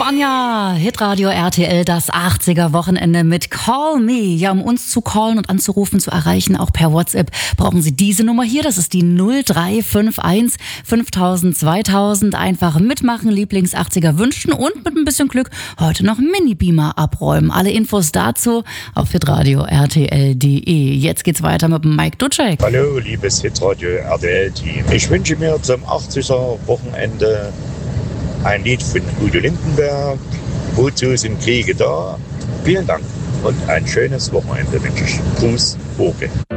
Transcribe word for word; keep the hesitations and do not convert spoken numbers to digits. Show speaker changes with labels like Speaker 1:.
Speaker 1: Spanja, Hitradio R T L, das achtziger-Wochenende mit Call Me. Ja, um uns zu callen und anzurufen, zu erreichen, auch per WhatsApp, brauchen Sie diese Nummer hier. Das ist die null drei fünf eins fünftausend zweitausend. Einfach mitmachen, Lieblings-achtziger wünschen und mit ein bisschen Glück heute noch Mini-Beamer abräumen. Alle Infos dazu auf hitradio R T L punkt de. Jetzt geht's weiter mit Mike Dutschek.
Speaker 2: Hallo, liebes Hitradio R T L-Team. Ich wünsche mir zum achtziger-Wochenende ein Lied von Udo Lindenberg. Wozu sind Kriege da? Vielen Dank und ein schönes Wochenende wünsche ich. Gruß, Oke.